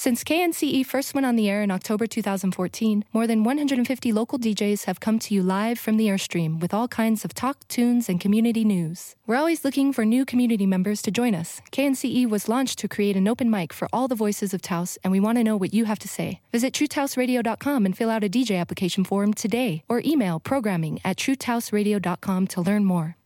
Since KNCE first went on the air in October 2014, more than 150 local DJs have come to you live from the Airstream with all kinds of talk, tunes, and community news. We're always looking for new community members to join us. KNCE was launched to create an open mic for all the voices of Taos, and we want to know what you have to say. Visit TrueTaosRadio.com and fill out a DJ application form today, or email programming@TrueTaosRadio.com to learn more.